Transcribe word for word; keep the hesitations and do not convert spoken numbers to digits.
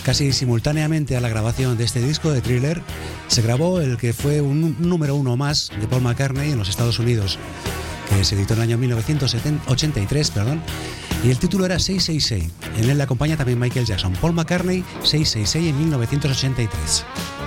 Casi simultáneamente a la grabación de este disco de Thriller, se grabó el que fue un número uno más de Paul McCartney en los Estados Unidos, que se editó en el año mil novecientos ochenta y tres, perdón, y el título era seis seis seis. En él le acompaña también Michael Jackson. Paul McCartney, seis seis seis en mil novecientos ochenta y tres.